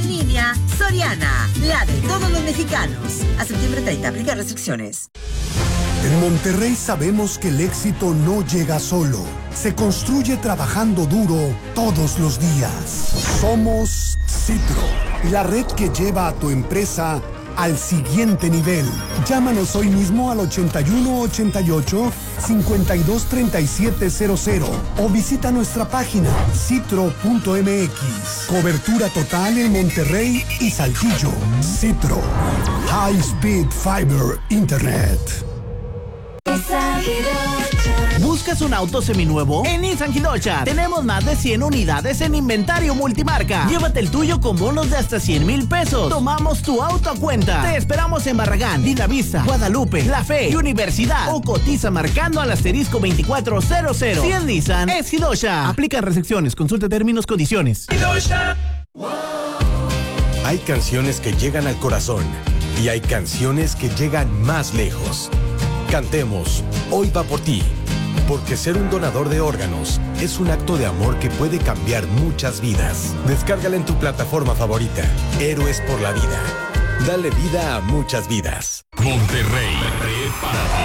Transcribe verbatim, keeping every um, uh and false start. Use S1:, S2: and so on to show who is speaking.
S1: En línea, Soriana, la de todos los mexicanos. A septiembre treinta, aplica restricciones.
S2: En Monterrey sabemos que el éxito no llega solo. Se construye trabajando duro todos los días. Somos Citro, la red que lleva a tu empresa al siguiente nivel. Llámanos hoy mismo al ochenta y uno ochenta y ocho, cincuenta y dos treinta y siete cero cero o visita nuestra página citro punto m x. Cobertura total en Monterrey y Saltillo. Citro. High Speed Fiber Internet.
S3: ¿Buscas un auto seminuevo? En Nissan Quinocha tenemos más de cien unidades en inventario multimarca. Llévate el tuyo con bonos de hasta cien mil pesos. Tomamos tu auto a cuenta. Te esperamos en Barragán, Lindavista, Guadalupe, La Fe y Universidad. O cotiza marcando al asterisco veinticuatro cero cero. Si es Nissan, es Quinocha. Aplican restricciones. Consulta términos, condiciones. Quinocha.
S4: Hay canciones que llegan al corazón y hay canciones que llegan más lejos. Cantemos Hoy va por ti, porque ser un donador de órganos es un acto de amor que puede cambiar muchas vidas. Descárgala en tu plataforma favorita. Héroes por la vida. Dale vida a muchas vidas.
S5: Monterrey, prepárate.